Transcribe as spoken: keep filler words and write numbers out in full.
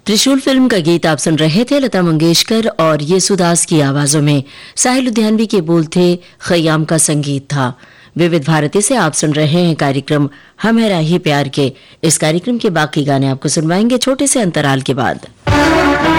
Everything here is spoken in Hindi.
त्रिशूल फिल्म का गीत आप सुन रहे थे, लता मंगेशकर और येसुदास की आवाजों में। साहिल लुधियानवी के बोल थे, खयाम का संगीत था। विविध भारती से आप सुन रहे हैं कार्यक्रम हम है राही प्यार के। इस कार्यक्रम के बाकी गाने आपको सुनवाएंगे छोटे से अंतराल के बाद।